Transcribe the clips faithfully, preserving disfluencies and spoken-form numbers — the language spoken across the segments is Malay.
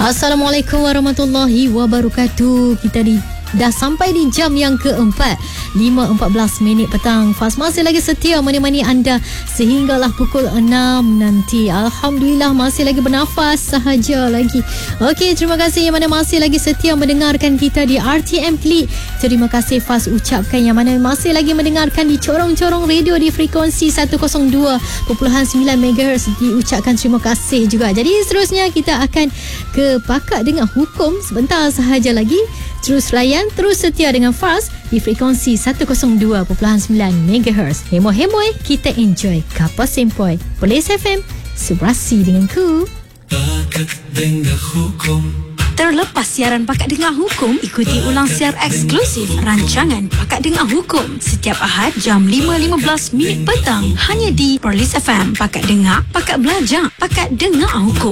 Assalamualaikum warahmatullahi wabarakatuh. Kita di dah sampai di jam yang keempat, lima empat belas minit petang. Fas masih lagi setia menemani anda sehinggalah pukul enam nanti. Alhamdulillah masih lagi bernafas sahaja lagi. Okey, terima kasih yang mana masih lagi setia mendengarkan kita di R T M Klik. Terima kasih Fas ucapkan yang mana masih lagi mendengarkan di corong-corong radio di frekuensi seratus dua perpuluhan sembilan megahertz. Diucapkan terima kasih juga. Jadi seterusnya kita akan ke Pakak Dengar Hukum sebentar sahaja lagi. Terus layan, terus setia dengan Fas di frekuensi seratus dua perpuluhan sembilan megahertz. Hemo-hemoi, kita enjoy Kapal Sempoi. Polis F M, seberasi denganku. Pakak Dengar Hukum. Terlepas siaran Pakak Dengar Hukum, ikuti ulang siar eksklusif rancangan Pakak Dengar Hukum setiap Ahad jam lima lima belas minit petang hanya di Perlis F M. Pakak Dengar, Pakak Belajar, Pakak Dengar Hukum.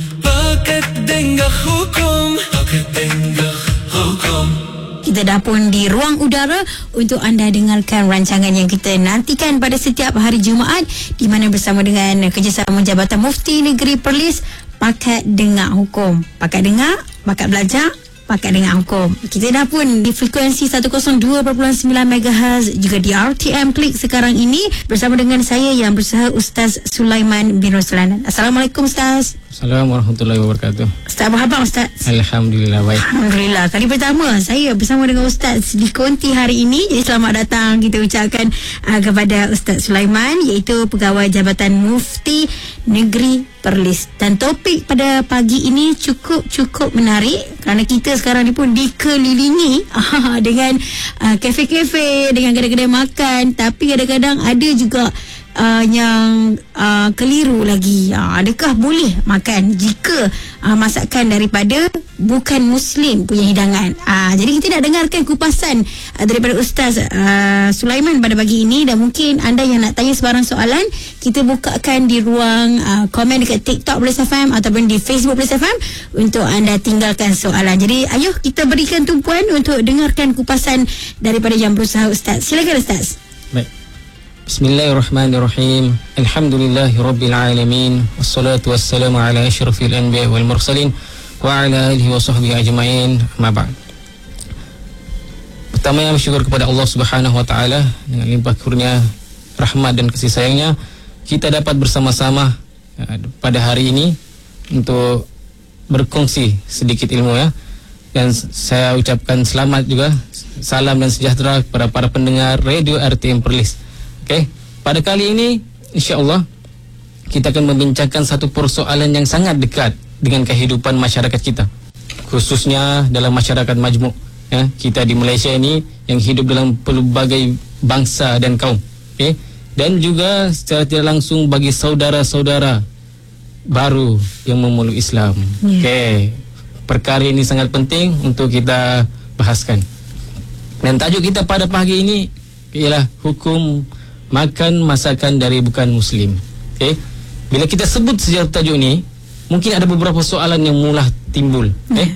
Pakak Dengar Hukum. Pakak Dengar Hukum. Kita dah pun di ruang udara untuk anda dengarkan rancangan yang kita nantikan pada setiap hari Jumaat, di mana bersama dengan kerjasama Jabatan Mufti Negeri Perlis, Pakak Dengar Hukum. Pakak Dengar, Pakak Belajar, Pakak Dengar Hukum. Kita dah pun di frekuensi seratus dua perpuluhan sembilan megahertz, juga di R T M Klik sekarang ini bersama dengan saya yang berusaha Ustaz Sulaiman bin Ruslan. Assalamualaikum Ustaz. Assalamualaikum warahmatullahi wabarakatuh. Ustaz, apa khabar Ustaz? Alhamdulillah baik. Alhamdulillah. Kali pertama saya bersama dengan Ustaz di konti hari ini. Jadi selamat datang kita ucapkan uh, kepada Ustaz Sulaiman, iaitu Pegawai Jabatan Mufti Negeri Perlis. Dan topik pada pagi ini cukup-cukup menarik kerana kita sekarang ni pun dikelilingi uh, dengan uh, kafe-kafe, dengan kedai-kedai makan, tapi kadang-kadang ada juga Uh, yang uh, keliru lagi. Uh, adakah boleh makan jika uh, masakan daripada bukan Muslim punya hidangan? Uh, jadi kita nak dengarkan kupasan uh, daripada Ustaz uh, Sulaiman pada pagi ini, dan mungkin anda yang nak tanya sebarang soalan, kita bukakan di ruang uh, komen dekat TikTok Perlis F M ataupun di Facebook Perlis F M untuk anda tinggalkan soalan. Jadi ayuh kita berikan tumpuan untuk dengarkan kupasan daripada Jam Berusaha Ustaz. Silakan Ustaz. Baik. Bismillahirrahmanirrahim. Alhamdulillahirabbil alamin. Wassalatu wassalamu ala asyrafil anbiya wal mursalin wa ala alihi wa sahbihi ajma'in. Amma ba'd. Pertama, yang bersyukur kepada Allah Subhanahu wa taala dengan limpah kurnia rahmat dan kasih sayangnya kita dapat bersama-sama uh, pada hari ini untuk berkongsi sedikit ilmu ya. Dan saya ucapkan selamat juga, salam dan sejahtera kepada para pendengar radio R T M Perlis. Okey, pada kali ini insya-Allah kita akan membincangkan satu persoalan yang sangat dekat dengan kehidupan masyarakat kita, khususnya dalam masyarakat majmuk ya, kita di Malaysia ini yang hidup dalam pelbagai bangsa dan kaum. Okey, dan juga secara tidak langsung bagi saudara-saudara baru yang memeluk Islam. Yeah. Okey, perkara ini sangat penting untuk kita bahaskan. Dan tajuk kita pada pagi ini ialah hukum makan masakan dari bukan Muslim. Okay? Bila kita sebut sejarah tajuk ni, mungkin ada beberapa soalan yang mula timbul. Okay?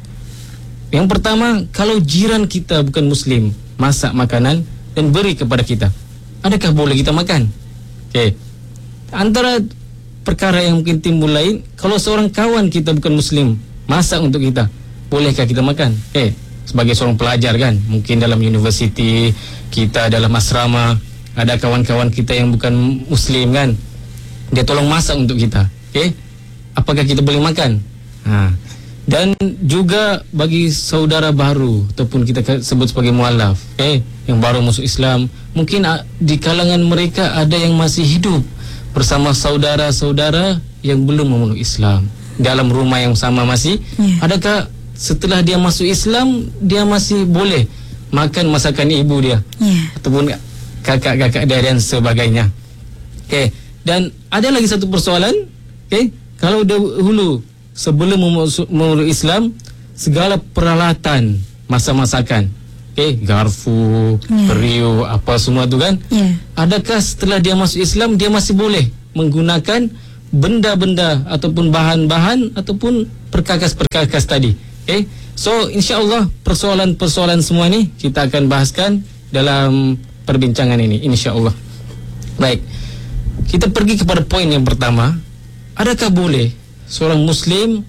Yang pertama, kalau jiran kita bukan Muslim masak makanan dan beri kepada kita, adakah boleh kita makan? Okay. Antara perkara yang mungkin timbul lain, kalau seorang kawan kita bukan Muslim masak untuk kita, bolehkah kita makan? Okay. Sebagai seorang pelajar kan, mungkin dalam universiti, kita dalam asrama, ada kawan-kawan kita yang bukan Muslim kan, dia tolong masak untuk kita. Okay? Apakah kita boleh makan? Ha. Dan juga bagi saudara baru ataupun kita sebut sebagai mualaf, okay, yang baru masuk Islam, mungkin di kalangan mereka ada yang masih hidup bersama saudara-saudara yang belum memeluk Islam dalam rumah yang sama masih. Yeah. Adakah setelah dia masuk Islam dia masih boleh makan masakan ibu dia? Yeah. Ataupun kakak-kakak dia dan sebagainya. Okey, dan ada lagi satu persoalan. Okey, kalau dahulu sebelum memeluk Islam, segala peralatan masak-masakan, okey, garfu, yeah, periuk, apa semua tu kan, yeah, adakah setelah dia masuk Islam dia masih boleh menggunakan benda-benda ataupun bahan-bahan ataupun perkakas-perkakas tadi? Okey, so insya-Allah persoalan-persoalan semua ni kita akan bahaskan dalam perbincangan ini, insya-Allah. Baik, kita pergi kepada poin yang pertama. Adakah boleh seorang Muslim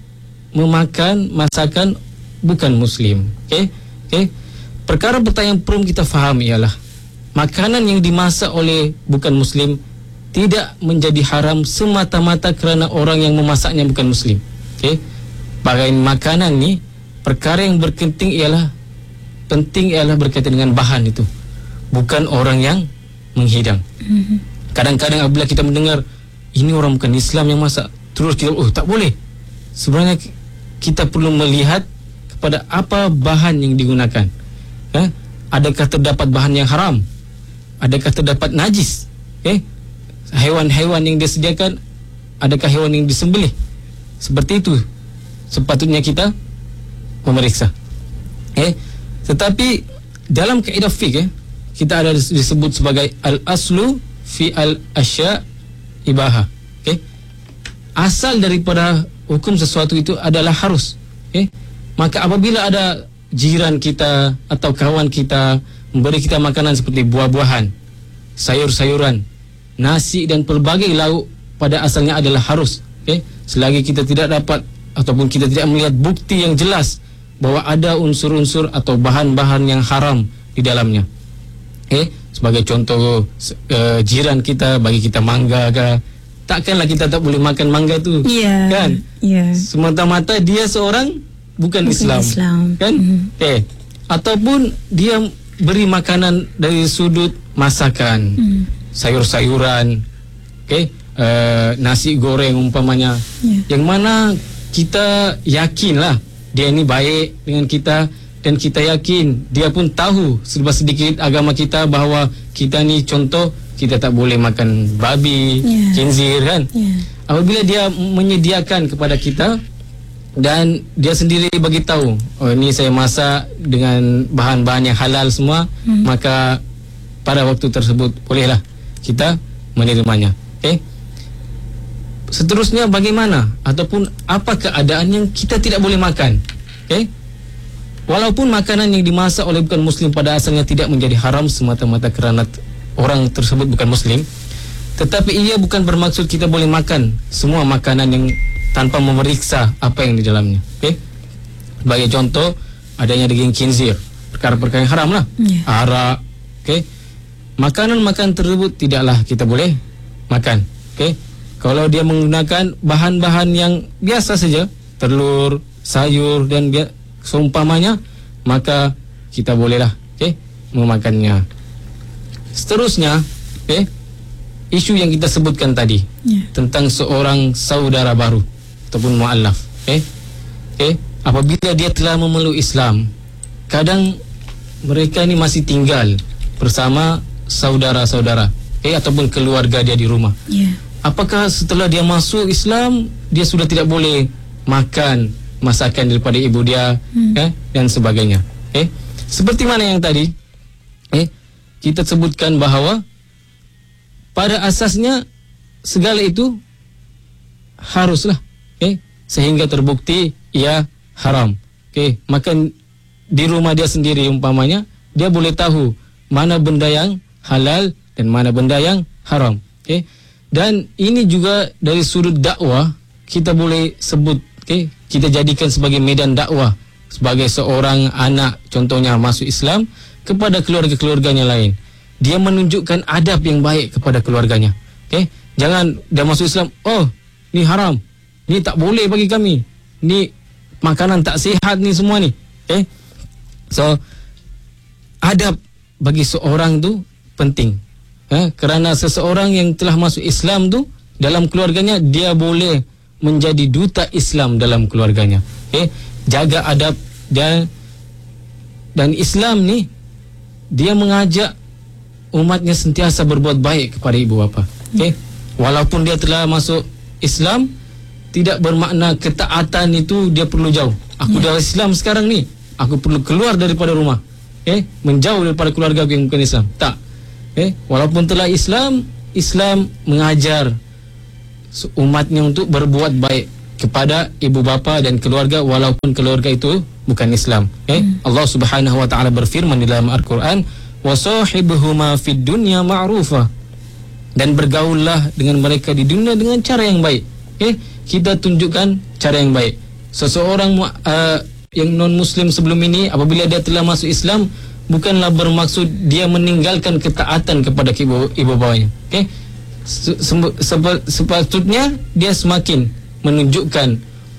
memakan masakan bukan muslim. Okey. Okey. Perkara pertama yang perlu kita faham ialah makanan yang dimasak oleh bukan muslim tidak menjadi haram semata-mata kerana orang yang memasaknya bukan muslim. Okey. Bagai makanan ni, perkara yang berpenting ialah penting ialah berkaitan dengan bahan itu, bukan orang yang menghidang. Mm-hmm. Kadang-kadang apabila kita mendengar ini orang bukan Islam yang masak, terus kita oh tak boleh. Sebenarnya kita perlu melihat kepada apa bahan yang digunakan. Eh? Adakah terdapat bahan yang haram? Adakah terdapat najis? Okay? Haiwan-haiwan yang disediakan, adakah hewan yang disembelih? Seperti itu sepatutnya kita memeriksa. Okay? Tetapi dalam kaedah fiqh, eh, kita ada disebut sebagai al-aslu fi al-asya' ibahah. Okay? Asal daripada hukum sesuatu itu adalah harus. Okay? Maka apabila ada jiran kita atau kawan kita memberi kita makanan seperti buah-buahan, sayur-sayuran, nasi dan pelbagai lauk, pada asalnya adalah harus. Okay? Selagi kita tidak dapat ataupun kita tidak melihat bukti yang jelas bahawa ada unsur-unsur atau bahan-bahan yang haram di dalamnya. Okay? Sebagai contoh, uh, jiran kita bagi kita mangga ke, takkanlah kita tak boleh makan mangga tu. Yeah. Kan? Yeah. Semata-mata dia seorang bukan, bukan Islam, Islam. Kan? Mm-hmm. Eh, ataupun dia beri makanan dari sudut masakan, mm. sayur-sayuran, okay? uh, nasi goreng umpamanya, yeah. yang mana kita yakinlah dia ni baik dengan kita, dan kita yakin dia pun tahu serba sedikit agama kita bahawa kita ni contoh kita tak boleh makan babi, yeah. khinzir kan. Yeah. Apabila dia menyediakan kepada kita dan dia sendiri bagi tahu, oh ini saya masak dengan bahan-bahan yang halal semua, hmm. maka pada waktu tersebut bolehlah kita menerimanya. Okey. Seterusnya bagaimana ataupun apa keadaan yang kita tidak boleh makan? Okey. Walaupun makanan yang dimasak oleh bukan muslim pada asalnya tidak menjadi haram semata-mata kerana orang tersebut bukan muslim, tetapi ia bukan bermaksud kita boleh makan semua makanan yang tanpa memeriksa apa yang di dalamnya. Okey. Sebagai contoh, adanya daging khinzir, perkara-perkara yang haram lah. Yeah. Arak. Okey. Makanan-makanan tersebut tidaklah kita boleh makan. Okey. Kalau dia menggunakan bahan-bahan yang biasa saja, telur, sayur dan bi- seumpamanya, maka kita bolehlah, okey, memakannya. Seterusnya, okey, isu yang kita sebutkan tadi, yeah. tentang seorang saudara baru ataupun mu'allaf. Okay? Okay? Apabila dia telah memeluk Islam, kadang mereka ni masih tinggal bersama saudara-saudara, okay? ataupun keluarga dia di rumah. Yeah. Apakah setelah dia masuk Islam, dia sudah tidak boleh makan masakan daripada ibu dia, hmm. okay? dan sebagainya. Okay? Seperti mana yang tadi, okay? kita sebutkan bahawa pada asasnya segala itu haruslah, okay? sehingga terbukti ia haram. Okay? Maka di rumah dia sendiri umpamanya, dia boleh tahu mana benda yang halal dan mana benda yang haram. Okay? Dan ini juga dari sudut dakwah kita boleh sebut, okay? kita jadikan sebagai medan dakwah sebagai seorang anak contohnya masuk Islam kepada keluarga-keluarganya lain. Dia menunjukkan adab yang baik kepada keluarganya. Okay? Jangan dia masuk Islam, oh, ni haram, ni tak boleh bagi kami, ni makanan tak sihat ni semua ni. Okay? So, adab bagi seorang tu penting. Eh? Kerana seseorang yang telah masuk Islam tu, dalam keluarganya, dia boleh menjadi duta Islam dalam keluarganya. Okay? Jaga adab dan, dan Islam ni, dia mengajak umatnya sentiasa berbuat baik kepada ibu bapa. Okay? Walaupun dia telah masuk Islam, tidak bermakna ketaatan itu dia perlu jauh. Aku yeah. dah Islam sekarang ni, aku perlu keluar daripada rumah, okay? menjauh daripada keluarga aku yang bukan Islam. Tak. Okay? Walaupun telah Islam, Islam mengajar umatnya untuk berbuat baik kepada ibu bapa dan keluarga walaupun keluarga itu bukan Islam. Okay? Hmm. Allah Subhanahu wa taala berfirman di dalam Al-Quran, wasahibuhuma fid dunya ma'rufa, dan bergaullah dengan mereka di dunia dengan cara yang baik. Okay? Kita tunjukkan cara yang baik. seseorang uh, yang non-Muslim sebelum ini, apabila dia telah masuk Islam, bukanlah bermaksud dia meninggalkan ketaatan kepada ibu, ibu bapanya. Okay? Sepatutnya dia semakin menunjukkan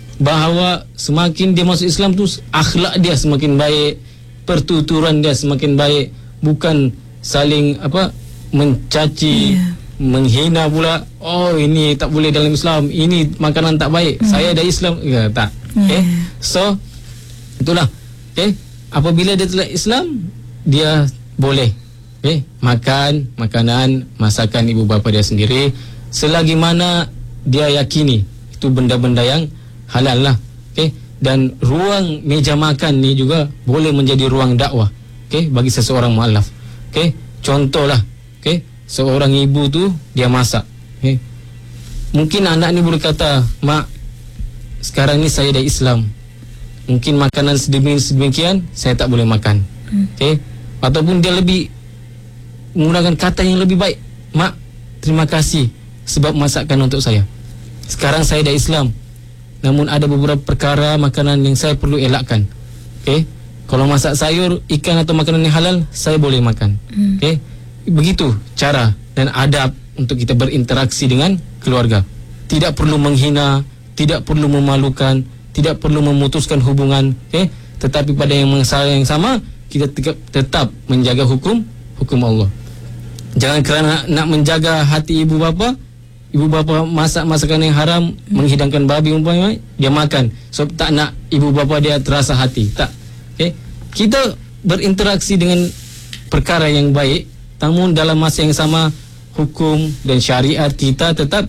bahawa semakin dia masuk Islam tu akhlak dia semakin baik, pertuturan dia semakin baik, bukan saling apa mencaci, yeah. menghina pula. Oh, ini tak boleh dalam Islam, ini makanan tak baik, mm. saya dah Islam, ya, tak. Okay? Yeah. So itulah. Okay? Apabila dia telah Islam, dia boleh okay, makan makanan masakan ibu bapa dia sendiri, selagi mana dia yakini itu benda-benda yang halal lah. Okay? Dan ruang meja makan ni juga boleh menjadi ruang dakwah, okay, bagi seseorang mualaf. Okay? Contohlah, okay, seorang ibu tu dia masak. Okay? Mungkin anak ni boleh kata, mak, sekarang ni saya dah Islam, mungkin makanan sedemikian saya tak boleh makan. Okay? Ataupun dia lebih menggunakan kata yang lebih baik, mak, terima kasih sebab masakan untuk saya, sekarang saya dah Islam, namun ada beberapa perkara makanan yang saya perlu elakkan. Okay? Kalau masak sayur, ikan atau makanan yang halal, saya boleh makan. hmm. Okay? Begitu cara dan adab untuk kita berinteraksi dengan keluarga. Tidak perlu menghina, tidak perlu memalukan, tidak perlu memutuskan hubungan. Okay? Tetapi pada yang masa yang sama, kita tetap menjaga hukum hukum Allah. Jangan kerana nak menjaga hati ibu bapa, ibu bapa masak masakan yang haram, hmm. menghidangkan babi umpamanya, dia makan. So tak nak ibu bapa dia terasa hati. Tak. Okay? Kita berinteraksi dengan perkara yang baik, namun dalam masa yang sama hukum dan syariat kita tetap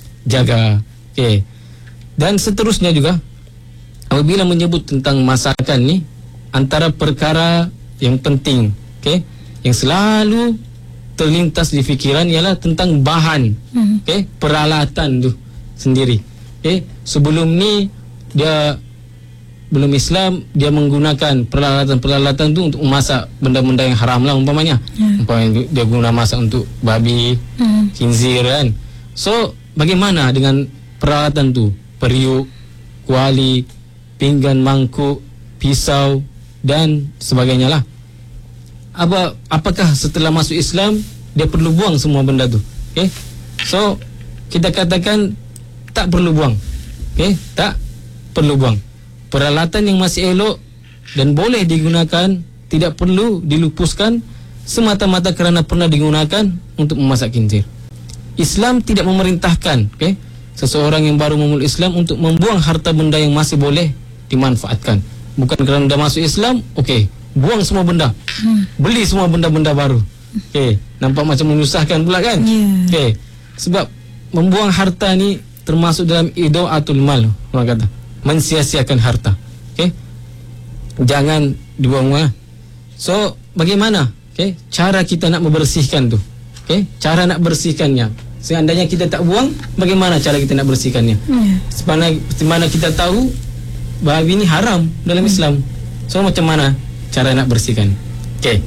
jaga. Okay. Dan seterusnya juga, apabila menyebut tentang masakan ni, antara perkara yang penting, okay, yang selalu terlintas di fikiran ialah tentang bahan, hmm. okay, peralatan tu sendiri. Okay, sebelum ni dia belum Islam, dia menggunakan peralatan-peralatan tu untuk memasak benda-benda yang haram lah umpamanya. Hmm. Umpamanya dia guna masak untuk babi, hmm. khinzir kan. So bagaimana dengan peralatan tu? Periuk, kuali, pinggan, mangkuk, pisau dan sebagainya lah. Apa, apakah setelah masuk Islam dia perlu buang semua benda tu? Okay? So kita katakan tak perlu buang. Okay? Tak perlu buang. Peralatan yang masih elok dan boleh digunakan, tidak perlu dilupuskan semata-mata kerana pernah digunakan untuk memasak khinzir. Islam tidak memerintahkan, okay, seseorang yang baru memeluk Islam untuk membuang harta benda yang masih boleh dimanfaatkan. Bukan kerana dah masuk Islam, okey, buang semua benda, hmm. beli semua benda-benda baru. Okey, nampak macam menyusahkan pula kan? Yeah. Okey, sebab membuang harta ni termasuk dalam idaatul mal, orang kata, mensia-siakan harta. Okey, jangan dibuang-buang. So bagaimana? Okey, cara kita nak membersihkan tu. Okey, cara nak bersihkannya. Seandainya kita tak buang, bagaimana cara kita nak bersihkannya? Yeah. Semana, semana kita tahu bahawa ini haram dalam hmm. Islam. So macam mana cara nak bersihkan? Okey.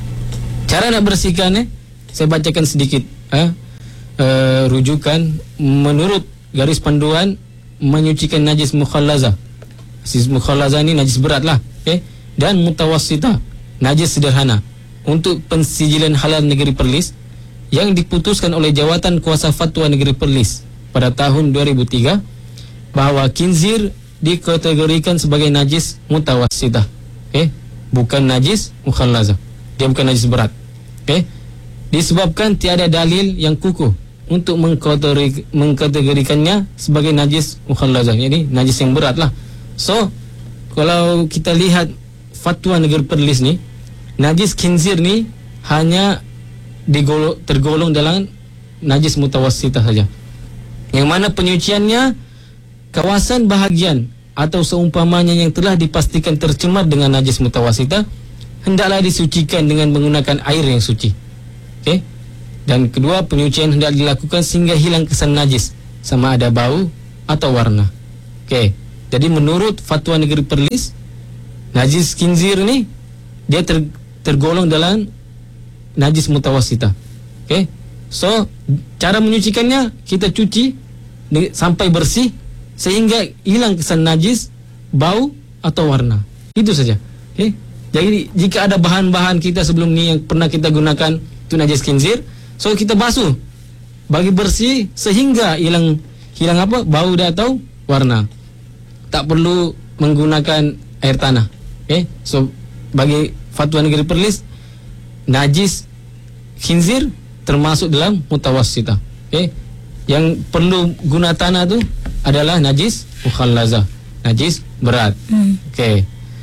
Cara nak bersihkan eh, saya bacakan sedikit eh, uh, rujukan menurut garis panduan menyucikan najis mukhallazah. Najis mukhallazah ni najis berat lah, okey. Dan mutawassitah, najis sederhana. Untuk pensijilan halal negeri Perlis yang diputuskan oleh Jawatan Kuasa Fatwa Negeri Perlis pada tahun dua ribu tiga, bahawa khinzir dikategorikan sebagai najis mutawassitah, okay? Bukan najis mukhallazah. Dia bukan najis berat, okay? Disebabkan tiada dalil yang kukuh untuk mengkategori, mengkategorikannya sebagai najis mukhallazah, jadi najis yang berat lah. So kalau kita lihat fatwa Negeri Perlis ni, najis khinzir ni hanya digolong, tergolong dalam najis mutawassitah saja, yang mana penyuciannya kawasan bahagian atau seumpamanya yang telah dipastikan tercemar dengan najis mutawassitah hendaklah disucikan dengan menggunakan air yang suci. Okey. Dan kedua, penyucian hendak dilakukan sehingga hilang kesan najis, sama ada bau atau warna. Okey. Jadi menurut fatwa Negeri Perlis, najis khinzir ni dia ter, tergolong dalam najis mutawassitah. Okey. So cara menyucikannya, kita cuci sampai bersih sehingga hilang kesan najis bau atau warna. Itu saja. Okay? Jadi jika ada bahan-bahan kita sebelum ni yang pernah kita gunakan itu najis khinzir, so kita basuh bagi bersih sehingga hilang hilang apa? Bau dan atau warna. Tak perlu menggunakan air tanah. Okay? So bagi fatwa Negeri Perlis, najis khinzir termasuk dalam mutawassitah. Okay? Yang perlu guna tanah tu adalah najis mukhallazah, najis berat. Hmm. Okay.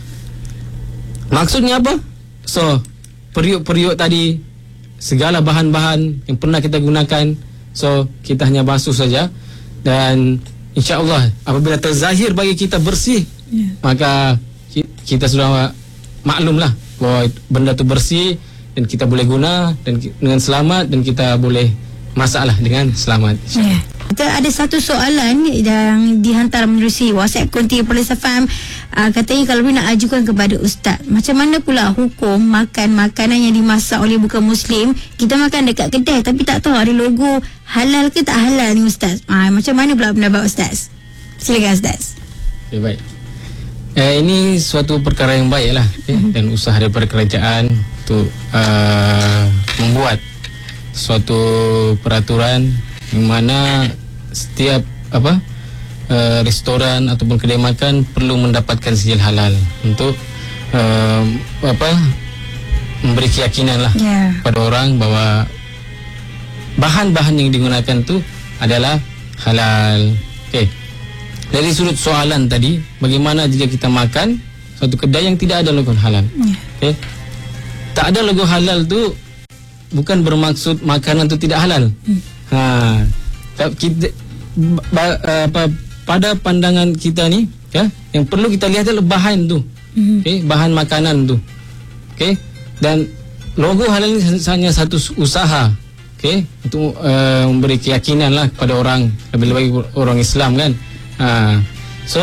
Maksudnya apa? So periuk-periuk tadi, segala bahan-bahan yang pernah kita gunakan, so kita hanya basuh saja. Dan insya-Allah apabila terzahir bagi kita bersih, yeah, maka kita sudah maklumlah bahawa benda itu bersih dan kita boleh guna dan dengan selamat, dan kita boleh masaklah dengan selamat. Yeah. Kita ada satu soalan yang dihantar menerusi WhatsApp Konti Perlis F M. Uh, katanya kalau nak ajukan kepada Ustaz, macam mana pula hukum makan makanan yang dimasak oleh bukan Muslim? Kita makan dekat kedai tapi tak tahu ada logo halal ke tak halal ni Ustaz. Uh, macam mana pula pendapat Ustaz? Silakan Ustaz. Okay, baik. Eh, ini suatu perkara yang baik lah, okay? Mm-hmm. Dan usaha daripada kerajaan untuk uh, membuat suatu peraturan di mana setiap apa uh, restoran ataupun kedai makan perlu mendapatkan sijil halal untuk uh, apa memberi keyakinan lah, yeah, pada orang bahawa bahan-bahan yang digunakan tu adalah halal. Okey. Dari sudut soalan tadi, bagaimana jika kita makan suatu kedai yang tidak ada logo halal? Yeah. Okey. Tak ada logo halal tu bukan bermaksud makanan tu tidak halal. Hmm. Ha, kita ba, apa pada pandangan kita ni, ya, yang perlu kita lihat adalah bahan tu. Hmm. Okey, bahan makanan tu. Okey. Dan logo halal ni hanya satu usaha, okey, untuk uh, memberi keyakinan lah kepada orang, lebih-lebih orang Islam kan. Ha, so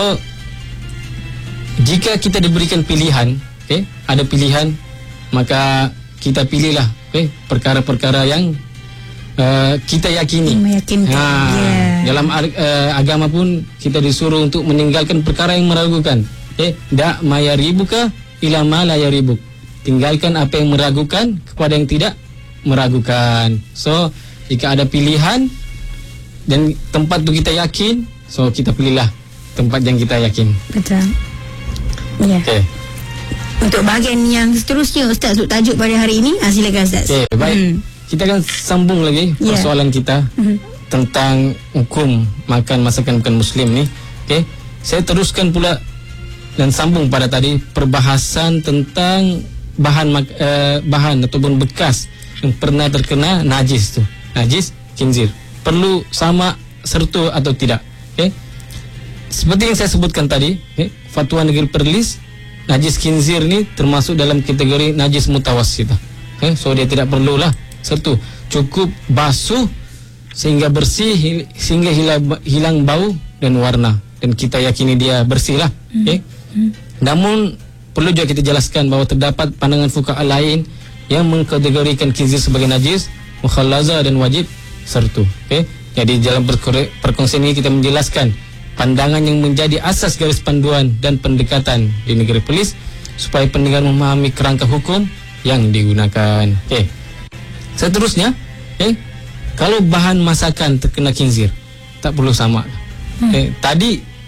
jika kita diberikan pilihan, okey, ada pilihan, maka kita pilihlah, okey, perkara-perkara yang uh, kita yakini. Meyakinkan. Ha, yeah. Dalam uh, agama pun kita disuruh untuk meninggalkan perkara yang meragukan. Okey, da mayaribuka ila ma la yaribuk. Tinggalkan apa yang meragukan kepada yang tidak meragukan. So jika ada pilihan dan tempat tu kita yakin, so kita pilihlah tempat yang kita yakin. Betul. Ya. Yeah. Okey. Untuk bahagian yang seterusnya Ustaz, untuk tajuk pada hari ini, ah, silakan Ustaz. Okey, baik. Hmm. Kita akan sambung lagi, yeah, persoalan kita hmm. tentang hukum makan masakan bukan Muslim ni. Okey. Saya teruskan pula dan sambung pada tadi perbahasan tentang bahan uh, bahan ataupun bekas yang pernah terkena najis tu. Najis khinzir. Perlu sama serta atau tidak? Okey. Seperti yang saya sebutkan tadi, okay, fatwa Negeri Perlis, najis khinzir ni termasuk dalam kategori najis mutawassitah. Okay, so dia tidak perlulah serta, cukup basuh sehingga bersih, sehingga hilang, hilang bau dan warna, dan kita yakini dia bersih lah. Okay. Hmm. Namun perlu juga kita jelaskan bahawa terdapat pandangan fuqaha lain yang mengkategorikan khinzir sebagai najis mukhallazah dan wajib serta. Okay. Jadi dalam perkongsian ini kita menjelaskan pandangan yang menjadi asas garis panduan dan pendekatan di Negeri Perlis supaya pendengar memahami kerangka hukum yang digunakan. Okey. Seterusnya, okey, kalau bahan masakan terkena khinzir, tak perlu sama. Hmm. Okey, tadi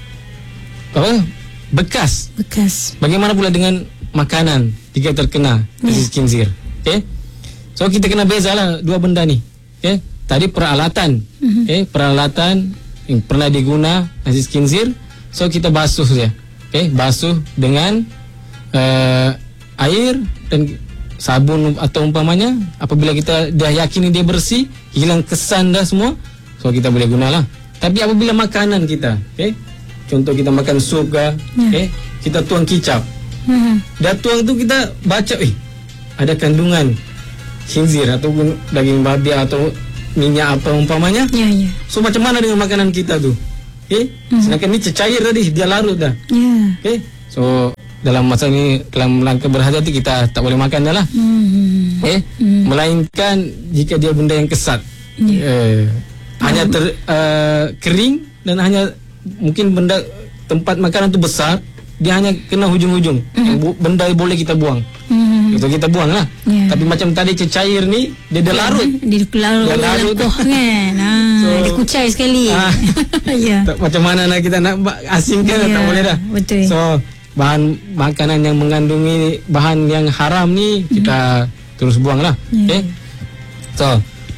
apa? Bekas. Bekas. Bagaimana pula dengan makanan jika terkena najis yeah. khinzir? Okey. So kita kena bezalah dua benda ni. Okey. Tadi peralatan. Mm-hmm. Okey, peralatan yang pernah diguna najis khinzir, so kita basuh saja. Okey, basuh dengan uh, air dan sabun atau umpamanya. Apabila kita dah yakini dia bersih, hilang kesan dah semua, so kita boleh gunalah. Tapi apabila makanan kita, okey, contoh kita makan sup ke, yeah. okey, kita tuang kicap. Mm-hmm. Dah tuang tu kita baca, eh, ada kandungan khinzir ataupun daging babi atau minyak apa umpamanya. Ya, ya. So macam mana dengan makanan kita tu? Okey. Mm-hmm. Sedangkan ni cecair tadi, dia larut dah. Ya. Okey. So dalam masa ni, dalam langkah berhati-hati, kita tak boleh makan dah lah. Mm-hmm. Okey. Mm-hmm. Melainkan jika dia benda yang kesat. Ya. Eh, hanya ter, uh, kering dan hanya mungkin benda tempat makanan tu besar. dia hanya kena hujung-hujung. Mm-hmm. Bu- benda yang boleh kita buang. Mm-hmm. Itu kita buang lah. Yeah. Tapi macam tadi cecair ni, dia dah larut. Dia larut. Dia larut tu kan. Ah, so, dia kucai sekali. Ah, yeah. Macam mana nak kita nak asingkan, yeah, tak boleh dah. Betul. So bahan makanan yang mengandungi bahan yang haram ni, mm-hmm, kita terus buang lah. Yeah. Okay. So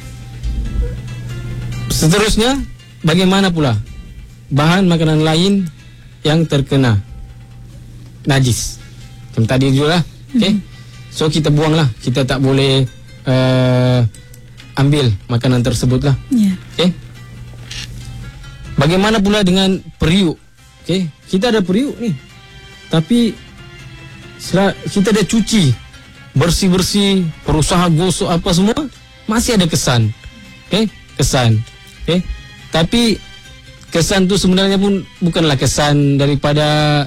seterusnya, bagaimana pula bahan makanan lain yang terkena najis? Macam tadi juga lah. Okay. Mm-hmm. So kita buang lah. Kita tak boleh uh, ambil makanan tersebut lah. Yeah. Okay. Bagaimana pula dengan periuk? Okay. Kita ada periuk ni, tapi kita dah cuci bersih-bersih, berusaha gosok apa semua, masih ada kesan. Okay. Kesan. Okay. Tapi kesan tu sebenarnya pun bukanlah kesan daripada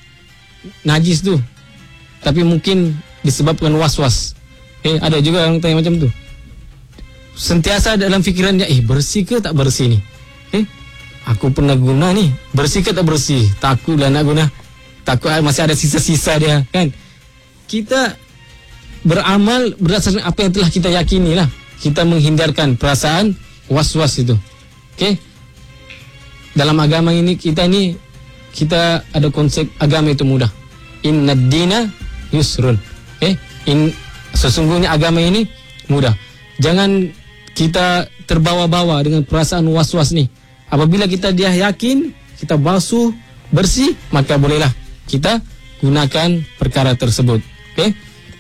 najis tu, tapi mungkin disebabkan was-was. Eh, ada juga yang tanya macam tu. Sentiasa dalam fikirannya, eh bersih ke tak bersih ni? Eh, aku pernah guna ni, bersih ke tak bersih? Takutlah nak guna. Takut masih ada sisa-sisa dia, kan? Kita beramal berdasarkan apa yang telah kita yakini lah. Kita menghindarkan perasaan was-was itu. Okey. Dalam agama ini kita ni kita ada konsep agama itu mudah. Innad dina yusrun. Eh, in, sesungguhnya agama ini mudah. Jangan kita terbawa-bawa dengan perasaan was-was ni. Apabila kita dia yakin, kita basuh, bersih, maka bolehlah kita gunakan perkara tersebut. Okey.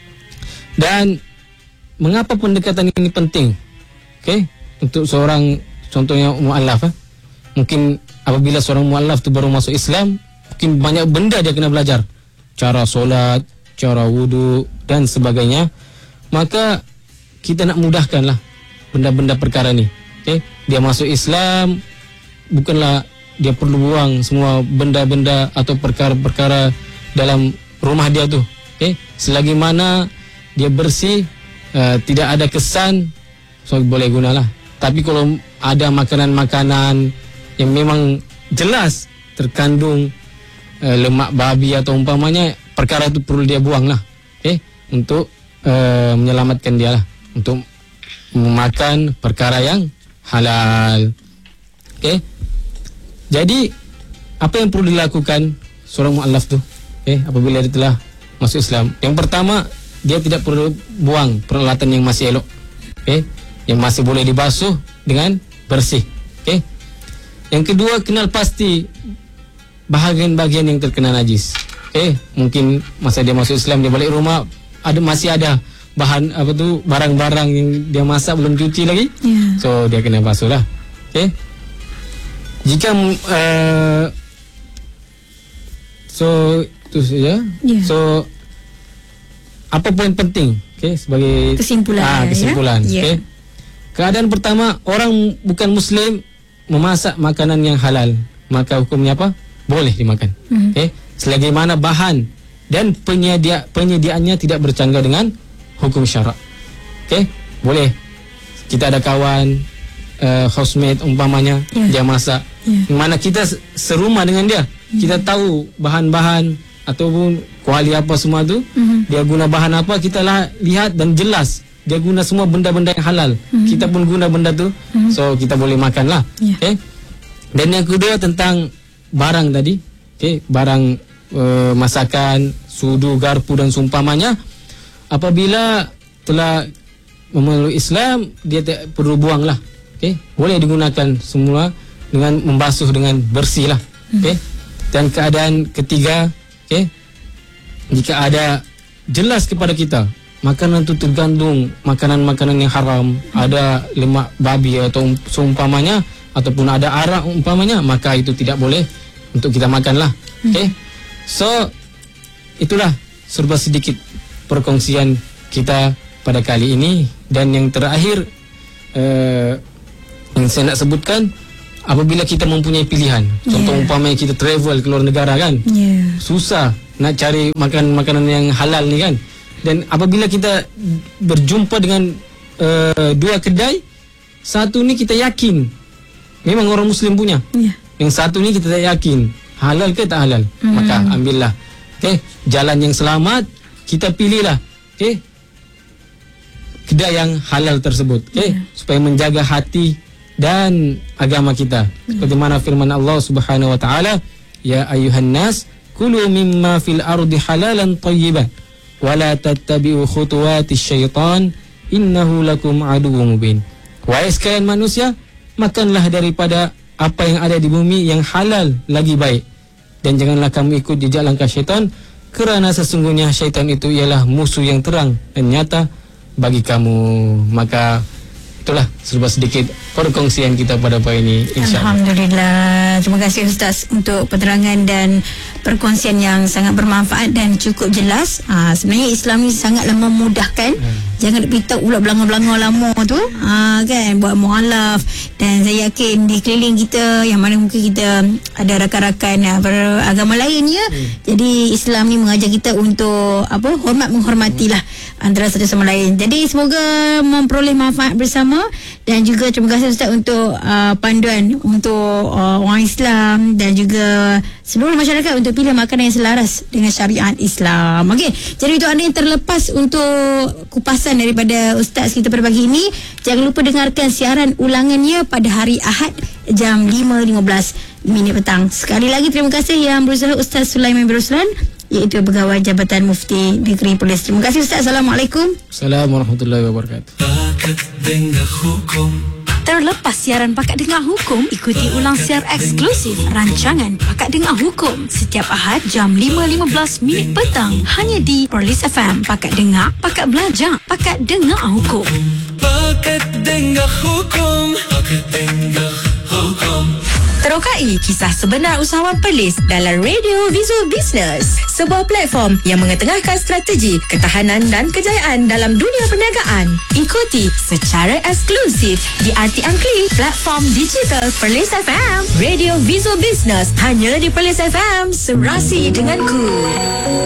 Dan mengapa pendekatan ini penting? Okey, untuk seorang contohnya mu'allaf, eh? Mungkin apabila seorang mu'allaf tu baru masuk Islam, mungkin banyak benda dia kena belajar. Cara solat, cara wudu dan sebagainya. Maka kita nak mudahkanlah benda-benda perkara ni. Okay? Dia masuk Islam, bukanlah dia perlu buang semua benda-benda atau perkara-perkara dalam rumah dia tu. Okay? Selagi mana dia bersih, uh, tidak ada kesan, so boleh gunalah. Tapi kalau ada makanan-makanan yang memang jelas terkandung uh, lemak babi atau umpamanya, perkara itu perlu dia buang lah. Okay? Untuk uh, menyelamatkan dia lah, untuk memakan perkara yang halal. Okay? Jadi apa yang perlu dilakukan seorang mu'allaf tu, okay, apabila dia telah masuk Islam? Yang pertama, dia tidak perlu buang peralatan yang masih elok, okay, yang masih boleh dibasuh dengan bersih. Okay? Yang kedua, kenal pasti bahagian-bahagian yang terkena najis. Okay? Mungkin masa dia masuk Islam, dia balik rumah, ada masih ada bahan apa tu, barang-barang yang dia masak belum cuci lagi, yeah. So dia kena basuh lah. Okay? Jika uh, so itu saja. Yeah. So apa poin penting? Okay, sebagai kesimpulan. Ah, kesimpulan. Ya? Okay. Yeah. Keadaan pertama, orang bukan Muslim memasak makanan yang halal, maka hukumnya apa? Boleh dimakan. Mm-hmm. Okay. Selagi mana bahan dan penyedia penyediaannya tidak bercanggah dengan hukum syarak. Okay, boleh. Kita ada kawan uh, housemate umpamanya, yeah. dia masak, yeah. mana kita serumah dengan dia, mm-hmm. kita tahu bahan-bahan ataupun kuali apa semua tu, mm-hmm. dia guna bahan apa, kita lah lihat dan jelas dia guna semua benda-benda yang halal, mm-hmm. kita pun guna benda tu, mm-hmm. so kita boleh makan lah. Yeah. Okay. Dan yang kedua tentang barang tadi, okay, barang uh, masakan, sudu, garpu dan seumpamanya, apabila telah memeluk Islam, dia tak perlu buang lah. Okay. Boleh digunakan semua dengan membasuh dengan bersih lah. Okay. Dan keadaan ketiga, okay, jika ada jelas kepada kita makanan itu tergandung makanan-makanan yang haram, ada lemak babi atau seumpamanya, ataupun ada arak umpamanya, maka itu tidak boleh untuk kita makan lah. Okay. So itulah serba sedikit perkongsian kita pada kali ini. Dan yang terakhir uh, yang saya nak sebutkan, apabila kita mempunyai pilihan, contoh yeah. umpamanya kita travel ke luar negara kan, yeah. susah nak cari makan makanan yang halal ni kan. Dan apabila kita berjumpa dengan uh, dua kedai, satu ni kita yakin memang orang Muslim punya, yeah. yang satu ni kita tak yakin halal ke tak halal. Hmm. Maka ambillah. Okey, jalan yang selamat, kita pilihlah. Okey, kedai yang halal tersebut. Okey, yeah. supaya menjaga hati dan agama kita. Yeah. Seperti mana firman Allah Subhanahu wa taala, ya ayuhan nas kulu mimma fil ardi halalan tayyiban wa la tattabi'u khutuwatis syaitan innahu lakum aduwwum mubin. Wahai sekalian manusia, makanlah daripada apa yang ada di bumi yang halal lagi baik, dan janganlah kamu ikut jejak langkah syaitan, kerana sesungguhnya syaitan itu ialah musuh yang terang dan nyata bagi kamu. Maka itulah serba sedikit perkongsian kita pada pagi ini, insya-Allah. Alhamdulillah. Terima kasih Ustaz untuk penerangan dan perkongsian yang sangat bermanfaat dan cukup jelas. Ha, sebenarnya Islam ni sangatlah memudahkan. Hmm. Jangan dipita ulat belanga-belanga lama tu, ha, kan, buat mualaf. Dan saya yakin di keliling kita yang mana mungkin kita ada rakan-rakan ya, beragama lain ya. Hmm. Jadi Islam ni mengajar kita untuk apa, hormat menghormatilah antara satu sama lain. Jadi semoga memperoleh manfaat bersama. Dan juga terima kasih Ustaz untuk uh, panduan untuk uh, orang Islam dan juga seluruh masyarakat untuk pilih makanan yang selaras dengan syariat Islam. Okey, jadi untuk anda yang terlepas untuk kupasan daripada Ustaz kita pada pagi ini, jangan lupa dengarkan siaran ulangannya pada hari Ahad jam lima lima belas minit petang. Sekali lagi terima kasih yang berusaha Ustaz Sulaiman bin Ruslan, iaitu Pegawai Jabatan Mufti Negeri Perlis. Terima kasih Ustaz. Assalamualaikum. Assalamualaikum warahmatullahi wabarakatuh. Terlepas siaran Pakat Dengar Hukum, ikuti ulang siar eksklusif rancangan Pakat Dengar Hukum setiap Ahad jam lima lima belas minit petang hanya di Perlis F M. Pakat Dengar, Pakat Belajar, Pakat Dengar Hukum. Pakat Dengar Hukum. Pakat Dengar Hukum. Terokai kisah sebenar usahawan Perlis dalam Radio Visual Business, sebuah platform yang mengetengahkan strategi, ketahanan dan kejayaan dalam dunia perniagaan. Ikuti secara eksklusif di R T M Klik, platform digital Perlis F M. Radio Visual Business hanya di Perlis F M, serasi denganku.